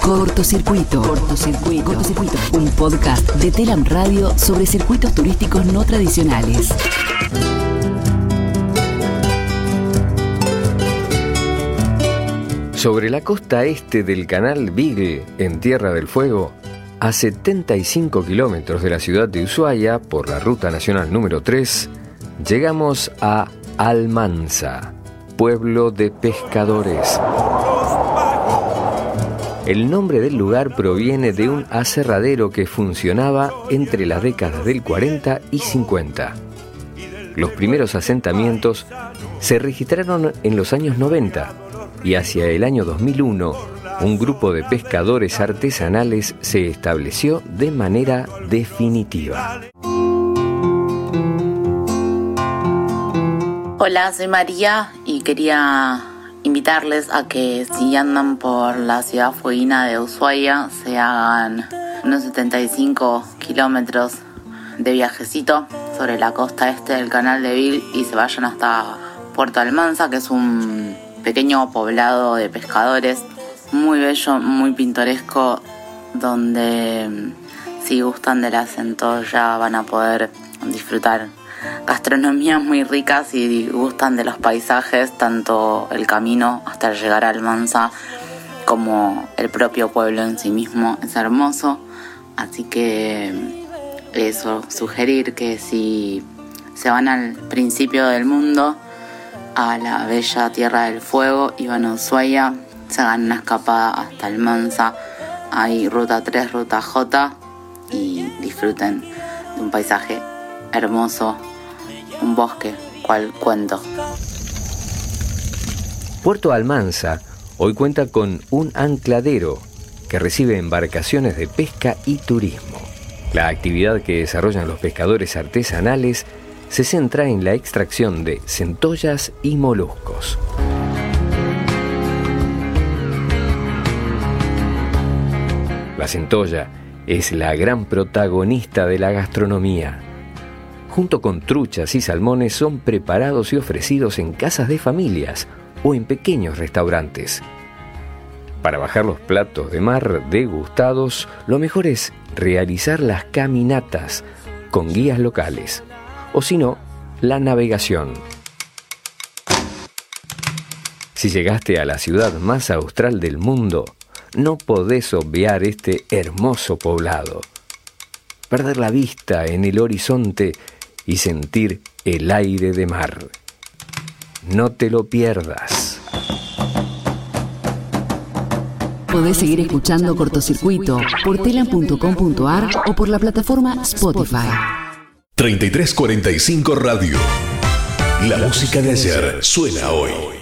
Cortocircuito. Un podcast de Telam Radio sobre circuitos turísticos no tradicionales. Sobre la costa este del canal Beagle, en Tierra del Fuego, a 75 kilómetros de la ciudad de Ushuaia, por la ruta nacional número 3, llegamos a Almanza, pueblo de pescadores. El nombre del lugar proviene de un aserradero que funcionaba entre las décadas del 40 y 50. Los primeros asentamientos se registraron en los años 90 y hacia el año 2001 un grupo de pescadores artesanales se estableció de manera definitiva. Hola, soy María y quería invitarles a que si andan por la ciudad fueguina de Ushuaia se hagan unos 75 kilómetros de viajecito sobre la costa este del canal de Beagle y se vayan hasta Puerto Almanza, que es un pequeño poblado de pescadores muy bello, muy pintoresco, donde si gustan de la centolla van a poder disfrutar gastronomías muy ricas y gustan de los paisajes, tanto el camino hasta llegar a Almanza como el propio pueblo en sí mismo es hermoso. Así que eso, sugerir que si se van al principio del mundo, a la bella Tierra del Fuego y van a Ushuaia, se hagan una escapada hasta Almanza. Hay ruta 3, ruta J, y disfruten de un paisaje hermoso, un bosque, cual cuento. Puerto Almanza hoy cuenta con un ancladero que recibe embarcaciones de pesca y turismo. La actividad que desarrollan los pescadores artesanales se centra en la extracción de centollas y moluscos. La centolla es la gran protagonista de la gastronomía. Junto con truchas y salmones son preparados y ofrecidos en casas de familias o en pequeños restaurantes. Para bajar los platos de mar degustados, lo mejor es realizar las caminatas con guías locales, o si no, la navegación. Si llegaste a la ciudad más austral del mundo, no podés obviar este hermoso poblado. Perder la vista en el horizonte y sentir el aire de mar. No te lo pierdas. Podés seguir escuchando Cortocircuito por telam.com.ar o por la plataforma Spotify. 3345 Radio. La música de ayer suena hoy.